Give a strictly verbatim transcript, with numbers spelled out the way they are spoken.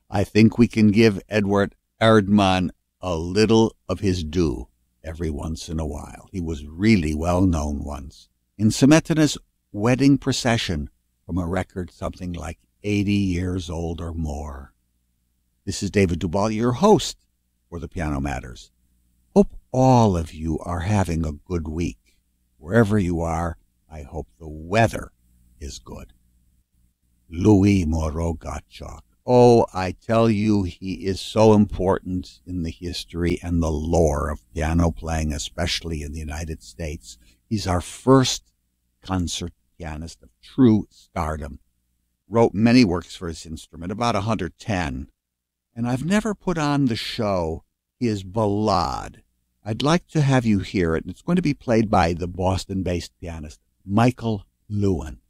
I think we can give Edward Erdmann a little of his due every once in a while. He was really well known once. In Smetana's Wedding Procession, from a record something like eighty years old or more. This is David Duvall, your host for the Piano Matters. Hope all of you are having a good week. Wherever you are, I hope the weather is good. Louis Moreau Gottschalk. Oh, I tell you, he is so important in the history and the lore of piano playing, especially in the United States. He's our first concert pianist of true stardom. Wrote many works for his instrument, about one hundred ten. And I've never put on the show his Ballade. I'd like to have you hear it. It's going to be played by the Boston-based pianist Michael Lewin.